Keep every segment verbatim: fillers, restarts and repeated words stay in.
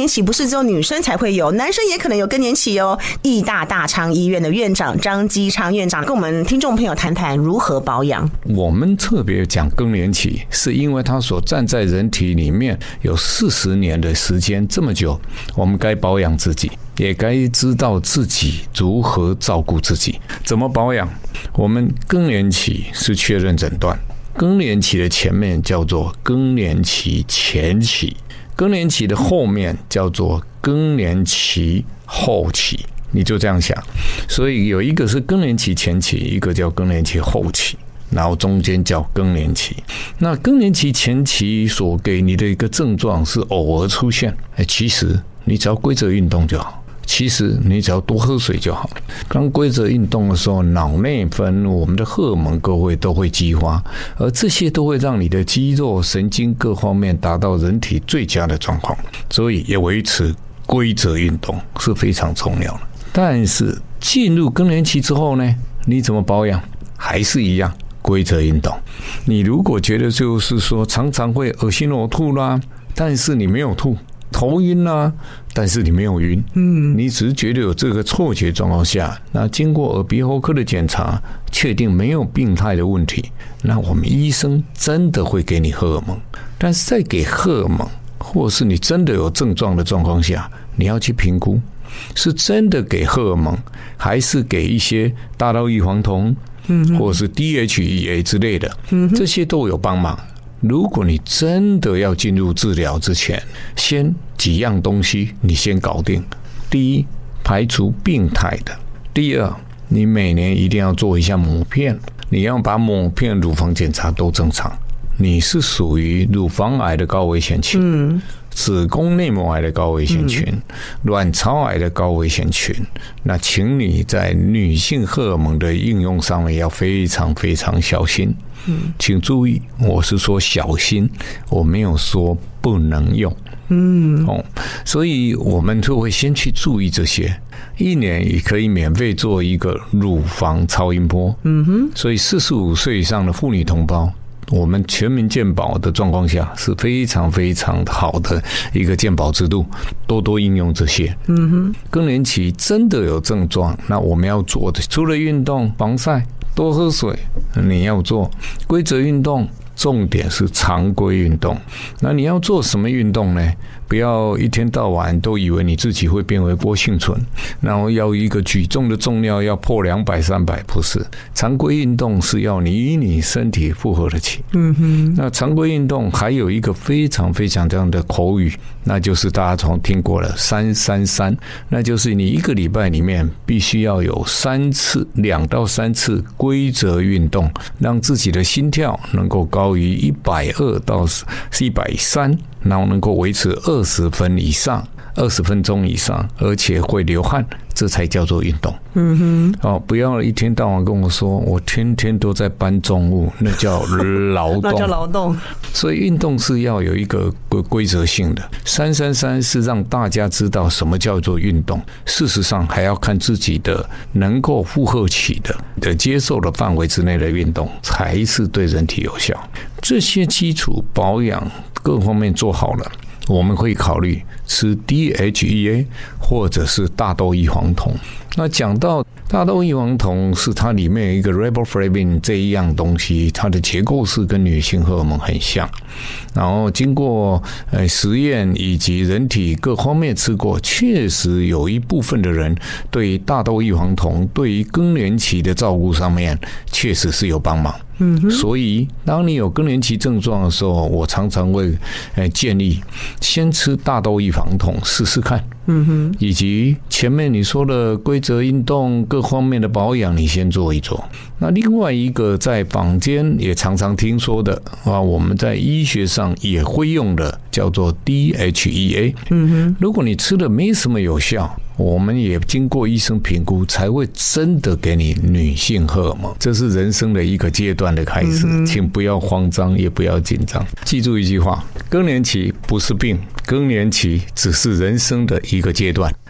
年期不是只有女生才会有，男生也可能有更年期哦。义大大昌医院的院长张基昌院长跟我们听众朋友谈谈如何保养。 我们特别讲更年期，是因为它所站在人体里面有四十年的时间，这么久，我们该保养自己，也该知道自己如何照顾自己。怎么保养？我们更年期是确认诊断，更年期的前面叫做更年期前期，更年期的后面叫做更年期后期，你就这样想。所以有一个是更年期前期，一个叫更年期后期，然后中间叫更年期。那更年期前期所给你的一个症状是偶尔出现，其实你只要规则运动就好，其实你只要多喝水就好。刚规则运动的时候，脑内分我们的荷尔蒙各位都会激发，而这些都会让你的肌肉、神经各方面达到人体最佳的状况。所以也维持规则运动是非常重要的。但是进入更年期之后呢，你怎么保养？还是一样规则运动。你如果觉得就是说常常会恶心呕吐啦，但是你没有吐，头晕啦，但是你没有晕，嗯，你只是觉得有这个错觉状况下，那经过耳鼻喉科的检查，确定没有病态的问题，那我们医生真的会给你荷尔蒙。但是在给荷尔蒙，或是你真的有症状的状况下，你要去评估，是真的给荷尔蒙，还是给一些大豆异黄酮，嗯，或是 D H E A 之类的，嗯，这些都有帮忙。如果你真的要进入治疗之前，先几样东西你先搞定。第一，排除病态的；第二，你每年一定要做一下抹片，你要把抹片、乳房检查都正常。你是属于乳房癌的高危险群，嗯，子宫内膜癌的高危险群，卵巢癌的高危险群，那请你在女性荷尔蒙的应用上面要非常非常小心。嗯，请注意，我是说小心，我没有说不能用。嗯，哦，所以我们就会先去注意这些。一年也可以免费做一个乳房超音波。嗯哼，所以四十五岁以上的妇女同胞，我们全民健保的状况下是非常非常好的一个健保制度，多多应用这些。嗯哼，更年期真的有症状，那我们要做的除了运动、防晒、多喝水，你要做规则运动，重点是常规运动。那你要做什么运动呢？不要一天到晚都以为你自己会变为郭幸存，然后要一个举重的重量要破两百、三百，不是。常规运动是要你你身体负荷得起。嗯哼。那常规运动还有一个非常非常这样的口语，那就是大家从听过了三三三，那就是你一个礼拜里面必须要有三次、两到三次规则运动，让自己的心跳能够高于一百二到一百三，然后能够维持二十分以上、二十分钟以上，而且会流汗，这才叫做运动。嗯哼，哦，不要一天到晚跟我说我天天都在搬重物，那叫劳动， 那叫劳动。 所以运动是要有一个规则性的。三三三是让大家知道什么叫做运动，事实上还要看自己的能够负荷起的、的接受的范围之内的运动，才是对人体有效。这些基础保养各方面做好了，我们会考虑吃 D H E A 或者是大豆异黄酮。那讲到大豆异黄酮，是它里面有一个 riboflavin 这一样东西，它的结构是跟女性荷尔蒙很像。然后经过呃实验以及人体各方面吃过，确实有一部分的人对于大豆异黄酮对于更年期的照顾上面确实是有帮忙。嗯，所以当你有更年期症状的时候，我常常会呃建议先吃大豆异黄酮试试看。嗯哼，以及前面你说的规则运动各方面的保养，你先做一做。那另外一个在坊间也常常听说的啊，我们在医学上也会用的叫做 D H E A。嗯哼，如果你吃的没什么有效，我们也经过医生评估，才会真的给你女性荷尔蒙。这是人生的一个阶段的开始，嗯，请不要慌张，也不要紧张。记住一句话：更年期不是病，更年期只是人生的一个阶段。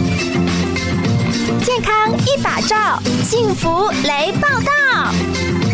健康一把照，幸福雷报道。